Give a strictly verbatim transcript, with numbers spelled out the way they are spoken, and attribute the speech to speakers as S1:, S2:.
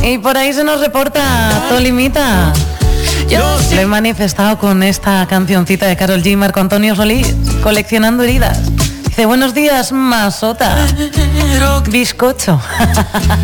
S1: Y por ahí se nos reporta Tolimita. Lo he manifestado con esta cancioncita de Karol G y Marco Antonio Solís, Coleccionando heridas. Dice, buenos días, masota. Bizcocho.